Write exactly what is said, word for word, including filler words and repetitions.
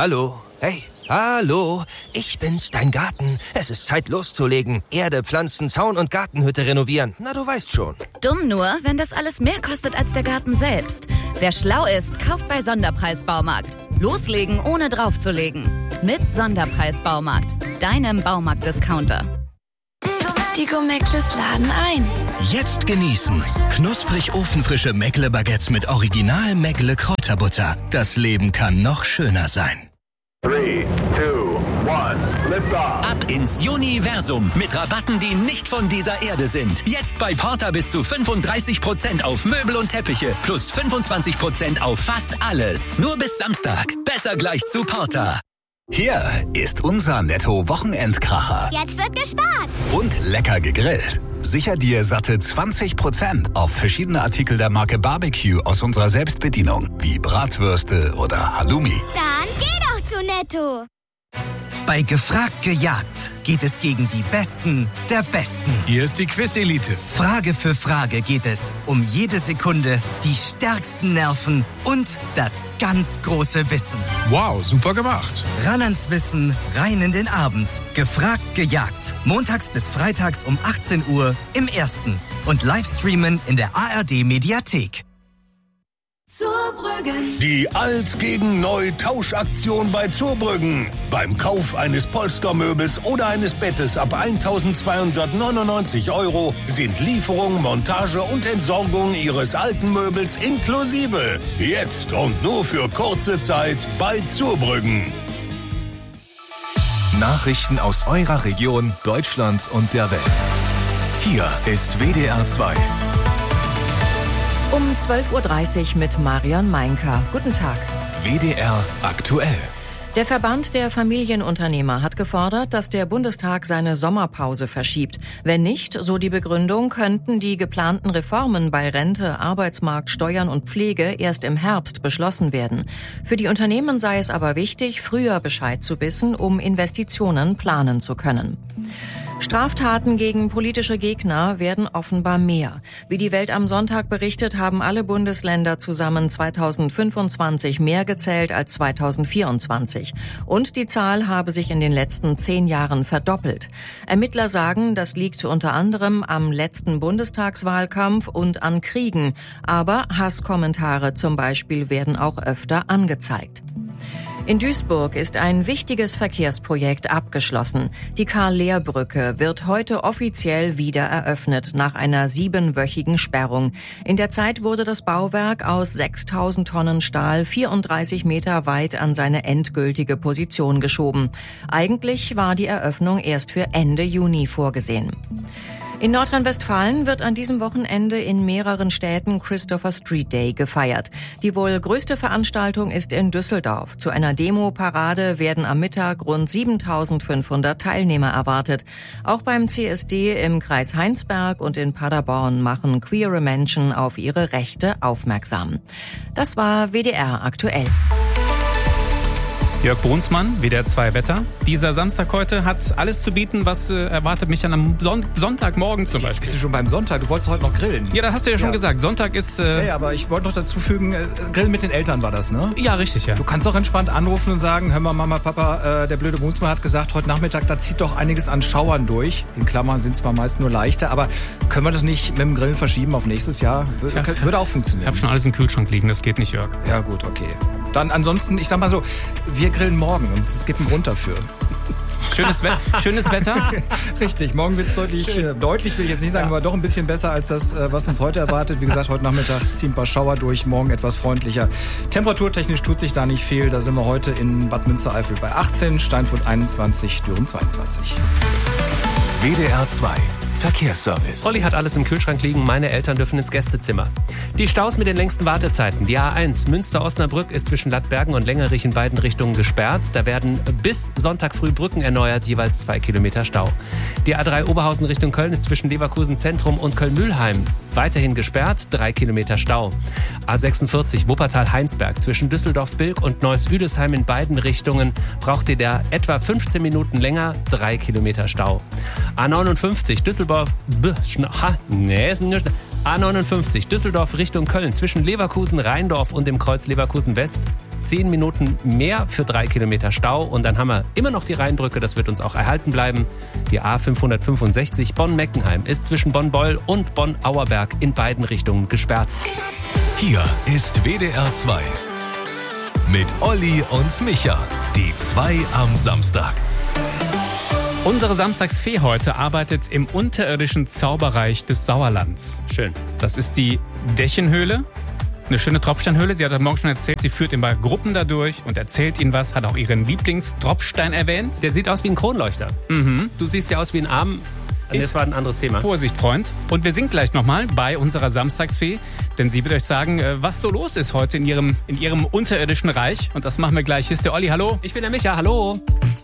Hallo? Hey, hallo? Ich bin's, dein Garten. Es ist Zeit loszulegen. Erde, Pflanzen, Zaun und Gartenhütte renovieren. Na, du weißt schon. Dumm nur, wenn das alles mehr kostet als der Garten selbst. Wer schlau ist, kauft bei Sonderpreis-Baumarkt. Loslegen, ohne draufzulegen. Mit Sonderpreis-Baumarkt. Deinem Baumarkt-Discounter. Die Go-Meckles laden ein. Jetzt genießen. Knusprig ofenfrische Meckle-Baguettes mit Original Meckle-Kräuterbutter. Das Leben kann noch schöner sein. Three, two, one, lift off. Ab ins Universum mit Rabatten, die nicht von dieser Erde sind. Jetzt bei Porter bis zu fünfunddreißig Prozent auf Möbel und Teppiche plus fünfundzwanzig Prozent auf fast alles. Nur bis Samstag. Besser gleich zu Porter. Hier ist unser Netto-Wochenendkracher. Jetzt wird gespart. Und lecker gegrillt. Sicher dir satte zwanzig Prozent auf verschiedene Artikel der Marke Barbecue aus unserer Selbstbedienung, wie Bratwürste oder Halloumi. Dann geh doch zu Netto. Bei Gefragt gejagt geht es gegen die Besten der Besten. Hier ist die Quiz-Elite. Frage für Frage geht es um jede Sekunde, die stärksten Nerven und das ganz große Wissen. Wow, super gemacht. Ran ans Wissen, rein in den Abend. Gefragt gejagt. Montags bis freitags um achtzehn Uhr im Ersten. Und Livestreamen in der A R D-Mediathek. Zurbrüggen. Die Alt gegen Neu Tauschaktion bei Zurbrüggen. Beim Kauf eines Polstermöbels oder eines Bettes ab eintausendzweihundertneunundneunzig Euro sind Lieferung, Montage und Entsorgung Ihres alten Möbels inklusive. Jetzt und nur für kurze Zeit bei Zurbrüggen. Nachrichten aus eurer Region, Deutschland und der Welt. Hier ist W D R zwei. Um zwölf Uhr dreißig mit Marion Meinker. Guten Tag. W D R aktuell. Der Verband der Familienunternehmer hat gefordert, dass der Bundestag seine Sommerpause verschiebt. Wenn nicht, so die Begründung, könnten die geplanten Reformen bei Rente, Arbeitsmarkt, Steuern und Pflege erst im Herbst beschlossen werden. Für die Unternehmen sei es aber wichtig, früher Bescheid zu wissen, um Investitionen planen zu können. Straftaten gegen politische Gegner werden offenbar mehr. Wie die Welt am Sonntag berichtet, haben alle Bundesländer zusammen zweitausendfünfundzwanzig mehr gezählt als zweitausendvierundzwanzig. Und die Zahl habe sich in den letzten zehn Jahren verdoppelt. Ermittler sagen, das liegt unter anderem am letzten Bundestagswahlkampf und an Kriegen. Aber Hasskommentare zum Beispiel werden auch öfter angezeigt. In Duisburg ist ein wichtiges Verkehrsprojekt abgeschlossen. Die Karl-Lehr-Brücke wird heute offiziell wieder eröffnet, nach einer siebenwöchigen Sperrung. In der Zeit wurde das Bauwerk aus sechstausend Tonnen Stahl vierunddreißig Meter weit an seine endgültige Position geschoben. Eigentlich war die Eröffnung erst für Ende Juni vorgesehen. In Nordrhein-Westfalen wird an diesem Wochenende in mehreren Städten Christopher Street Day gefeiert. Die wohl größte Veranstaltung ist in Düsseldorf. Zu einer Demo-Parade werden am Mittag rund siebentausendfünfhundert Teilnehmer erwartet. Auch beim C S D im Kreis Heinsberg und in Paderborn machen queere Menschen auf ihre Rechte aufmerksam. Das war W D R aktuell. Jörg Brunsmann, W D R zwei Wetter. Dieser Samstag heute hat alles zu bieten, was äh, erwartet mich dann am Son- Sonntagmorgen zum Beispiel. Bist du schon beim Sonntag? Du wolltest heute noch grillen. Ja, das hast du ja schon ja. gesagt. Sonntag ist... Äh ja, ja, aber ich wollte noch dazu fügen, äh, Grillen mit den Eltern war das, ne? Ja, richtig, ja. Du kannst auch entspannt anrufen und sagen, hör mal, Mama, Papa, äh, der blöde Brunsmann hat gesagt, heute Nachmittag, da zieht doch einiges an Schauern durch. In Klammern sind zwar meist nur leichte, aber können wir das nicht mit dem Grillen verschieben auf nächstes Jahr? Würde, ja, würde auch funktionieren. Ich habe schon alles im Kühlschrank liegen, das geht nicht, Jörg. Ja gut, okay. Dann ansonsten, ich sag mal so, wir grillen morgen und es gibt einen Grund dafür. Schönes, We- schönes Wetter. Richtig, morgen wird es deutlich, äh, deutlich will ich jetzt nicht sagen, ja. aber doch ein bisschen besser als das, äh, was uns heute erwartet. Wie gesagt, heute Nachmittag ziehen ein paar Schauer durch, morgen etwas freundlicher. Temperaturtechnisch tut sich da nicht viel. Da sind wir heute in Bad Münstereifel bei achtzehn, Steinfurt einundzwanzig, Düren zweiundzwanzig. W D R zwei Verkehrsservice. Olli hat alles im Kühlschrank liegen, meine Eltern dürfen ins Gästezimmer. Die Staus mit den längsten Wartezeiten. Die A eins Münster-Osnabrück ist zwischen Lattbergen und Längerich in beiden Richtungen gesperrt. Da werden bis Sonntag früh Brücken erneuert, jeweils zwei Kilometer Stau. Die A drei Oberhausen Richtung Köln ist zwischen Leverkusen Zentrum und Köln-Mühlheim weiterhin gesperrt, drei Kilometer Stau. A sechsundvierzig Wuppertal-Heinsberg zwischen Düsseldorf-Bilk und Neuss-Üdesheim in beiden Richtungen braucht ihr da etwa fünfzehn Minuten länger, drei Kilometer Stau. A neunundfünfzig Düsseldorf B, ha, nee, A neunundfünfzig, Düsseldorf Richtung Köln, zwischen Leverkusen, Rheindorf und dem Kreuz Leverkusen West. Zehn Minuten mehr für drei Kilometer Stau. Und dann haben wir immer noch die Rheinbrücke, das wird uns auch erhalten bleiben. Die A fünfhundertfünfundsechzig Bonn-Meckenheim ist zwischen Bonn-Beul und Bonn-Auerberg in beiden Richtungen gesperrt. Hier ist W D R zwei. Mit Olli und Micha. Die zwei am Samstag. Unsere Samstagsfee heute arbeitet im unterirdischen Zauberreich des Sauerlands. Schön. Das ist die Dächenhöhle. Eine schöne Tropfsteinhöhle. Sie hat heute Morgen schon erzählt, sie führt immer Gruppen da durch und erzählt ihnen was. Hat auch ihren Lieblingstropfstein erwähnt. Der sieht aus wie ein Kronleuchter. Mhm. Du siehst ja aus wie ein Arm. Das war ein anderes Thema. Vorsicht, Freund. Und wir sind gleich nochmal bei unserer Samstagsfee, denn sie wird euch sagen, was so los ist heute in ihrem, in ihrem unterirdischen Reich. Und das machen wir gleich. Hier ist der Olli, hallo. Ich bin der Micha, hallo.